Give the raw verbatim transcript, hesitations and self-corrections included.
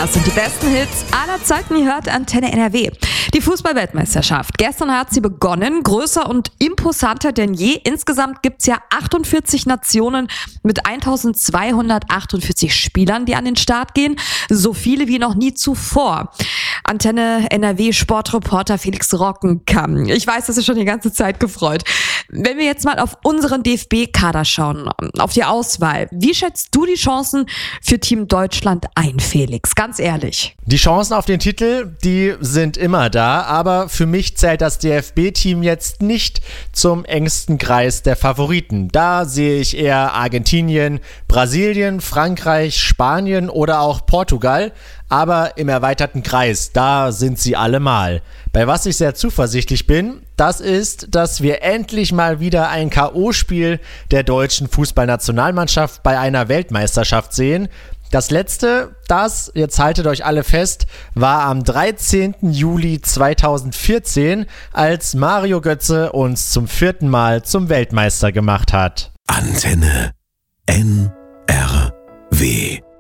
Das sind die besten Hits aller Zeiten. Ihr hört Antenne N R W. Die Fußball-Weltmeisterschaft. Gestern hat sie begonnen, größer und imposanter denn je. Insgesamt gibt's ja achtundvierzig Nationen mit eintausendzweihundertachtundvierzig Spielern, die an den Start gehen. So viele wie noch nie zuvor. Antenne N R W Sportreporter Felix Rockenkamp. Ich weiß, das ist schon die ganze Zeit gefreut. Wenn wir jetzt mal auf unseren D F B-Kader schauen, auf die Auswahl, wie schätzt du die Chancen für Team Deutschland ein, Felix? Ganz ehrlich. Die Chancen auf den Titel, die sind immer da, aber für mich zählt das D F B-Team jetzt nicht zum engsten Kreis der Favoriten. Da sehe ich eher Argentinien, Brasilien, Frankreich, Spanien oder auch Portugal. Aber im erweiterten Kreis, da sind sie allemal. Bei was ich sehr zuversichtlich bin, das ist, dass wir endlich mal wieder ein K O-Spiel der deutschen Fußballnationalmannschaft bei einer Weltmeisterschaft sehen. Das letzte, das, jetzt haltet euch alle fest, war am dreizehnten Juli zweitausendvierzehn, als Mario Götze uns zum vierten Mal zum Weltmeister gemacht hat. Antenne N R W